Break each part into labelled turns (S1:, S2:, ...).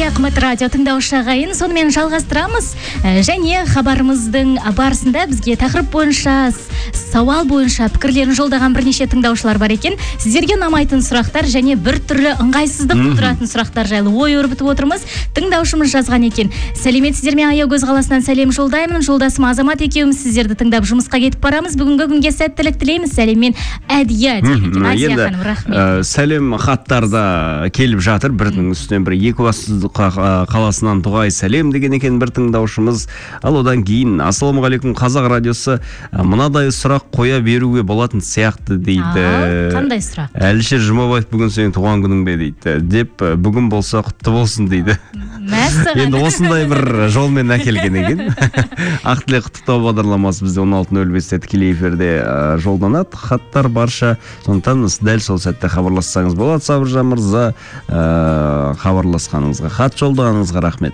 S1: қымбатты радио тыңдаушы ағайын, сонымен жалғастырамыз. Және хабарымыздың барысында бізге тақырып бойынша, сауал бойынша пікірлерін жолдаған бірнеше тыңдаушылар бар екен. Сіздерге ұнамайтын сұрақтар және бір түрлі ыңғайсыздық тудыратын сұрақтар жайлы ой өрбітіп отырмыз. Тыңдаушымыз жазған екен. Сәлеметсіздер ме? Аягөз қаласынан сәлем жолдаймын. Жолдасым Азамат екеуміз сіздерді тыңдап жұмысқа кетіп барамыз. Бүгінгі күнге сәттілік тілейміз. Сәлеммен Әдия дейді екен. Азия ханым, рахмет.
S2: Сәлем хаттарда келіп жатыр. Бірдің үстінен бір Екібастұз қаласынан Дұғай сәлем деген екен бір тыңдаушымыз. Ал одан кейін ассалаумағалейкум, Қазақ радиосы мынадай сұрақ қоя беруге болатын сияқты дейді.
S1: Қандай сұрақ?
S2: Әлішер Жұмабаев, бүгін сенің туған күнің бе дейді. Деп бүгін болса құтты болсын дейді. Енді осындай бір жолмен әкелген екен. Ақ тілек құттықтау бағдарламасы бізде 16:05-те тікелей эфирде жолданады. Хаттар барша, сондықтан дәл сол сәтте хабарлассаңыз болады. Сабыржан мырза, хабарласқаныңызға, хат жолдағаныңызға рахмет.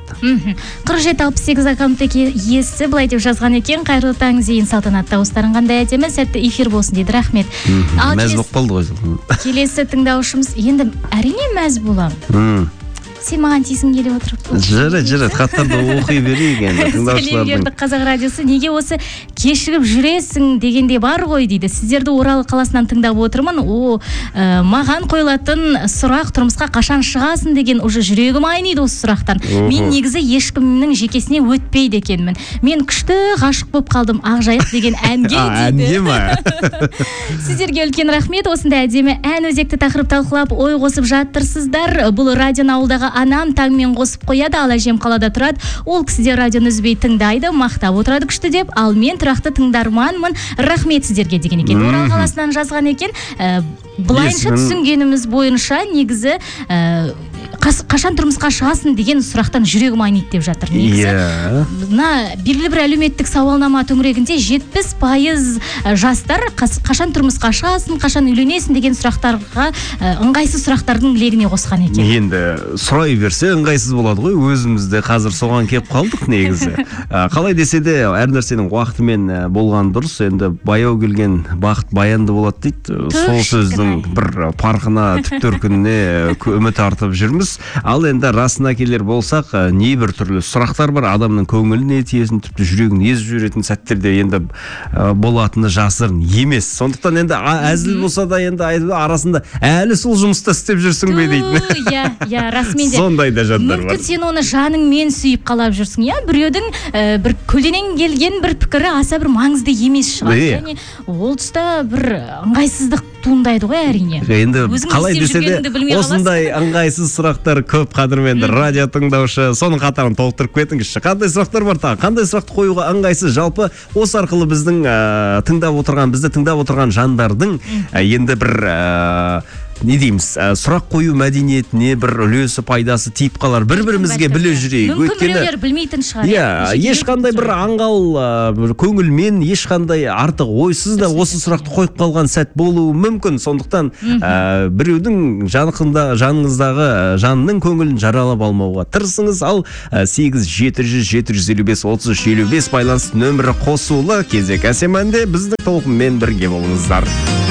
S1: 4768 аккаунттегі иесі былай деп жазған екен: қайырлы таң зейін салтанат, дауыстарың қандай әдемі, сәтті эфир болсын дейді. Рахмет.
S2: Мәз болып қалды ғой.
S1: Келесі тыңдаушымыз, енді әрине мәз боламын. Сен маған тисің келіп отырып.
S2: Жарайды, хаттарды оқи берейік енді тыңдаушылардың.
S1: Сәлем Қазақ радиосы, неге осы кешігіп жүресің дегенде бар ғой дейді. Сіздерді Орал қаласынан тыңдап отырмын. Маған қойылатын сұрақ, тұрмысқа қашан шығасың деген, уже жүрегім айниды осы сұрақтан. Мен негізі ешкімнің жекесіне өтпейді екенмін. Мен күшті ғашық болып қалдым Ақжайық деген әнге дейді.
S2: Әнге ма?
S1: Сіздерге үлкен рахмет. Осындай әдемі ән өзекті тақырып талқылап ой қосып жатырсыздар. Бұл радионы ауылдағы анам таңмен қосып қояды, ал әжем қалада тұрады. Ол кісіде радионы үзбей тыңдайды, мақтап отырады күшті деп. Ал мен тұрақты тыңдарманмын. Рахмет сіздерге деген екен. Орал қаласынан жазған екен. Былайынша түсінгеніміз бойынша негізі қашан тұрмысқа шығасың деген сұрақтан жүрегім айниды деп жатыр. Негізі белгілі бір әлеуметтік сауалнама төңірегінде 70% жастар қашан тұрмысқа шығасың, қашан үйленесің деген сұрақтарға ыңғайсыз сұрақтардың легіне қосқан екен.
S2: Енді сұрай берсе ыңғайсыз болады ғой. Өзімізде қазір соған кеп қалдық негізі. Қалай десе де әр нәрсенің уақытымен болған дұрыс. Енді баяу келген бақыт баянды болады дейді. Сол сөздің бір парқына, түп төркініне үміт артып жүрміз. Ал енді расына келер болсақ, небір түрлі сұрақтар бар. Адамның көңіліне тиесін, тіпті жүрегін езіп жүретін сәттерде енді болатыны жасырын емес. Сондықтан енді әзіл болса да енді арасында әлі сол жұмыста істеп жүрсің бе дейтін.
S1: Иә, расымен де.
S2: Сондай да жандар бар.
S1: Мүмкін сен оны жаныңмен сүйіп қалап жүрсің. Иә, біреудің бір көлденең келген бір пікірі аса бір маңызды емес шығар. Және ол тұста бір ыңғайсыздық туындайды ғой әрине.
S2: Енді қалай десе де осындай ыңғайсыз сұрақтар көп. Қадірменді радио тыңдаушы, соның қатарын толықтырып кетіңізші. Қандай сұрақтар бар тағы? Қандай сұрақты қоюға ыңғайсыз? Жалпы осы арқылы бізді тыңдап отырған жандардың енді бір не дейміз, сұрақ қою мәдениетіне бір үлесі пайдасы тиіп қалар. Бір-бірімізге біле жүрейік.
S1: Мүмкін біреулер білмейтін шығар.
S2: Ешқандай бір аңғал көңілмен, ешқандай артық ойсыз да осы сұрақты қойып қалған сәт болуы мүмкін. Сондықтан біреудің жаныңыздағы жанының көңілін жаралап алмауға тырысыңыз. Ал 8-700-755-33-55 байланыс нөмірі қосулы. Кезек әсем әнде біздің толқынмен бірге болыңыздар.